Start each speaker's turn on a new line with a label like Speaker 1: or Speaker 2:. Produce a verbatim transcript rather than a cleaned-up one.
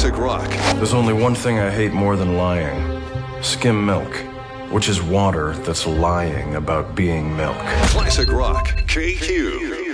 Speaker 1: Classic rock.
Speaker 2: There's only one thing I hate more than lying. Skim milk, which is water that's lying about being milk.
Speaker 1: Classic rock. K Q.